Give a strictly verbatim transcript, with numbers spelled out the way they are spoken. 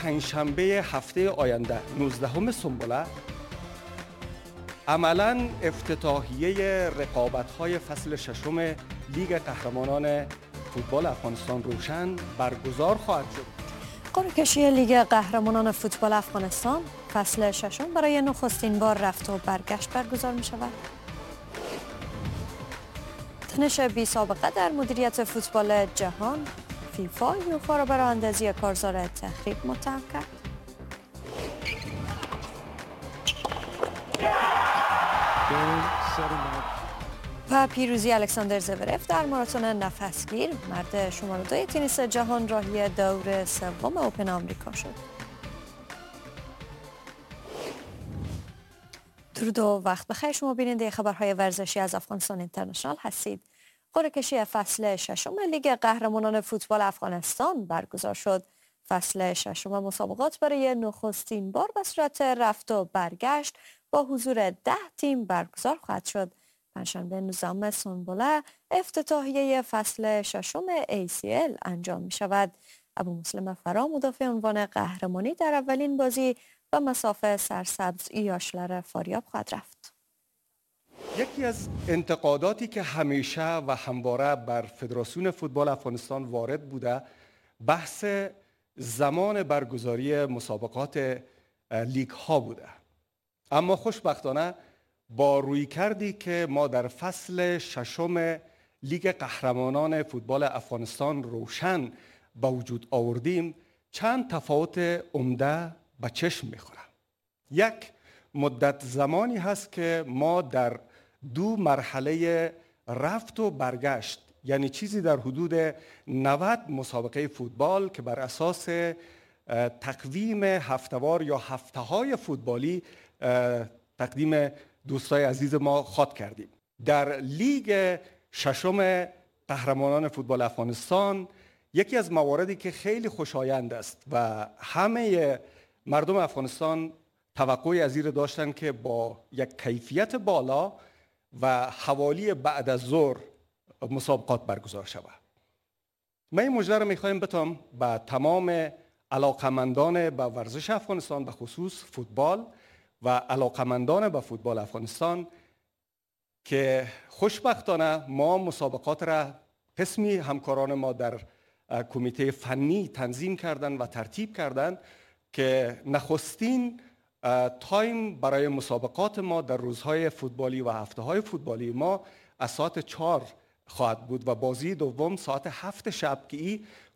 پنجشنبه هفته آینده نوزدهم سنبله عملاً افتتاحیه رقابت‌های فصل ششم لیگ قهرمانان فوتبال افغانستان روشن برگزار خواهد شد. قرعه کشی لیگ قهرمانان فوتبال افغانستان فصل ششم برای نخستین بار رفت و برگشت برگزار می شود. تنش بی سابقه در مدیریت فوتبال جهان، فیفا یوفا را برای اندازی کارزار تخریب متهم کرد. و پیروزی الکساندر زورف در ماراتون نفسگیر، مرد شماره دو تنیس جهان راهی دور سوم اوپن آمریکا شد. درود و وقت بخیر، شما بیننده خبرهای ورزشی از افغانستان اینترنشنال هستید. قرعه کشی فصل ششم لیگ قهرمانان فوتبال افغانستان برگزار شد. فصل ششم مسابقات برای نخستین بار به صورت رفت و برگشت با حضور ده تیم برگزار خواهد شد. پنجشنبه نوزدهم سنبله افتتاحیه فصل ششم ای سی ال انجام می شود. ابو مسلم فرا مدافع عنوان قهرمانی در اولین بازی و مسافه سرسبز یاشلر فاریاب خواهد رفت. یکی از انتقاداتی که همیشه و همواره بر فدراسیون فوتبال افغانستان وارد بوده بحث زمان برگزاری مسابقات لیگ ها بوده، اما خوشبختانه با رویکردی که ما در فصل ششم لیگ قهرمانان فوتبال افغانستان روشن به وجود آوردیم چند تفاوت عمده به چشم میخوره. یک، مدت زمانی هست که ما در دو مرحله رفت و برگشت، یعنی چیزی در حدود نود مسابقه فوتبال که بر اساس تقویم هفته‌وار یا هفته‌های فوتبالی تقدیم دوستای عزیز ما خواد کردیم. در لیگ ششم قهرمانان فوتبال افغانستان یکی از مواردی که خیلی خوشایند است و همه مردم افغانستان توقعی از این داشتن که با یک کیفیت بالا و حوالی بعد از ظهر مسابقات برگزار شود. من این مژده رو میخوایم بتم به تمام علاقمندان به ورزش افغانستان، به خصوص فوتبال و علاقمندان به فوتبال افغانستان که خوشبختانه ما مسابقات را قسمی همکاران ما در کمیته فنی تنظیم کردن و ترتیب کردن که نخستین تایم برای مسابقات ما در روزهای فوتبالی و هفته‌های فوتبالی ما از ساعت چهار خواهد بود و بازی دوم ساعت هفت شب که ای